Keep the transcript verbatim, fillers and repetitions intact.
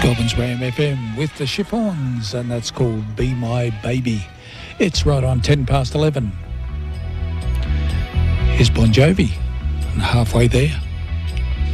Gobbins Ram F M with the Chiffons, and that's called Be My Baby. It's right on ten past eleven. Here's Bon Jovi, and halfway there.